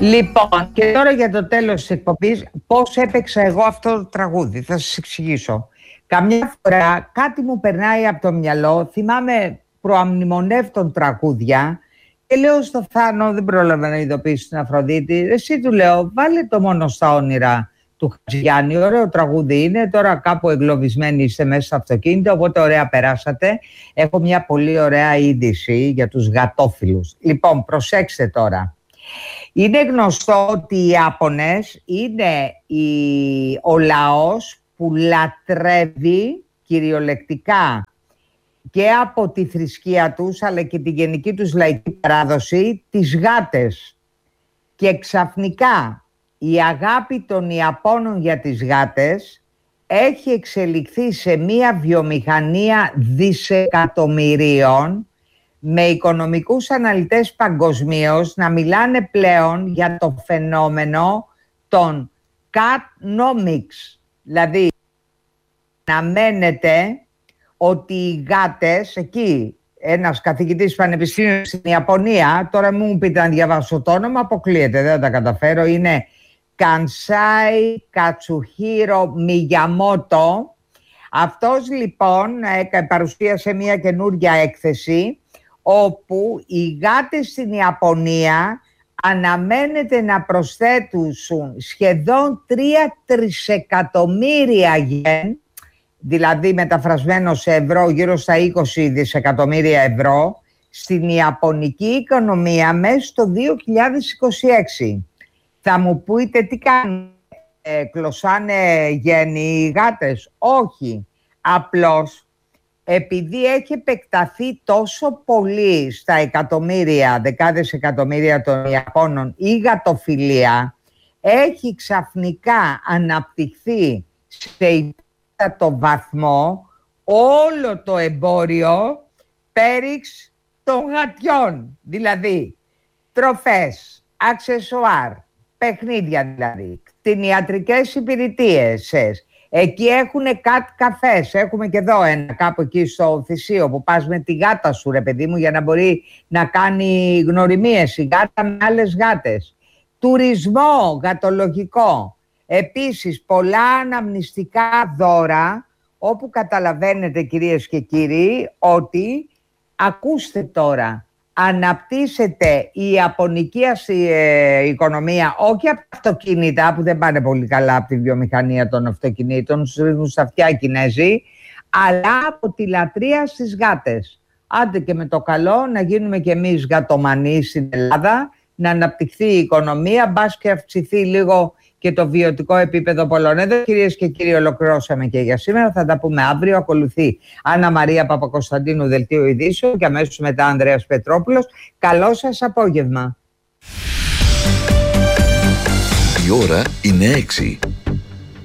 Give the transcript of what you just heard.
Λοιπόν, και τώρα για το τέλος της εκπομπής, πώς έπαιξα εγώ αυτό το τραγούδι. Θα σας εξηγήσω. Καμιά φορά κάτι μου περνάει από το μυαλό, θυμάμαι προαμνημονεύτων τραγούδια και λέω στο Θάνο, δεν πρόλαβα να ειδοποιήσω την Αφροδίτη, εσύ του λέω, βάλε το μόνο στα όνειρα του Χατζηγιάννη, ωραίο τραγούδι είναι, τώρα κάπου εγκλωβισμένοι είστε μέσα στο αυτοκίνητο, οπότε ωραία περάσατε. Έχω μια πολύ ωραία είδηση για τους γατόφιλους. Λοιπόν, προσέξτε τώρα. Είναι γνωστό ότι οι Ιάπωνες είναι ο λαός που λατρεύει κυριολεκτικά και από τη θρησκεία τους αλλά και τη γενική τους λαϊκή παράδοση τις γάτες. Και ξαφνικά η αγάπη των Ιαπώνων για τις γάτες έχει εξελιχθεί σε μία βιομηχανία δισεκατομμυρίων, με οικονομικούς αναλυτές παγκοσμίως να μιλάνε πλέον για το φαινόμενο των catnomics. Δηλαδή, να μένετε ότι οι γάτες, εκεί ένας καθηγητής πανεπιστήμιου στην Ιαπωνία, τώρα μου πείτε να διαβάσω το όνομα, αποκλείεται, δεν θα τα καταφέρω, είναι Κανσάι Κατσουχίρο Μιγιαμότο. Αυτός λοιπόν παρουσίασε μια καινούργια έκθεση όπου οι γάτες στην Ιαπωνία αναμένεται να προσθέτουν σχεδόν 3 τρισεκατομμύρια γεν, δηλαδή μεταφρασμένο σε ευρώ γύρω στα 20 δισεκατομμύρια ευρώ, στην Ιαπωνική οικονομία μέσα στο 2026. Θα μου πείτε τι κάνουν, κλωσάνε γέννη οι γάτες? Όχι, απλώς επειδή έχει επεκταθεί τόσο πολύ στα εκατομμύρια, δεκάδες εκατομμύρια των Ιαπώνων η γατοφιλία, έχει ξαφνικά αναπτυχθεί σε υπέρτατο βαθμό όλο το εμπόριο πέριξ των γατιών. Δηλαδή τροφές, αξεσουάρ, παιχνίδια δηλαδή, κτηνιατρικές υπηρεσίες. Εκεί έχουν καφές, έχουμε και εδώ ένα κάπου εκεί στο Θησίο που πας με τη γάτα σου ρε παιδί μου για να μπορεί να κάνει γνωριμίες η γάτα με άλλες γάτες. Τουρισμό γατολογικό. Επίσης πολλά αναμνηστικά δώρα όπου καταλαβαίνετε κυρίες και κύριοι ότι ακούστε τώρα, αναπτύσσεται η ιαπωνική οικονομία όχι από τα αυτοκίνητα που δεν πάνε πολύ καλά από τη βιομηχανία των αυτοκινήτων, τους ρίχνουν στα αυτιά οι Κινέζοι, αλλά από τη λατρεία στις γάτες. Άντε και με το καλό να γίνουμε κι εμείς γατομανείς στην Ελλάδα, να αναπτυχθεί η οικονομία, μπας και αυξηθεί λίγο και το βιωτικό επίπεδο πολλών. Εδώ κυρίες και κύριοι ολοκληρώσαμε και για σήμερα. Θα τα πούμε αύριο. Ακολουθεί Άννα Μαρία Παπακοσταντίνου, Δελτίο Ειδήσεων, και αμέσως μετά Ανδρέας Πετρόπουλος. Καλό σας απόγευμα. Η ώρα είναι 6.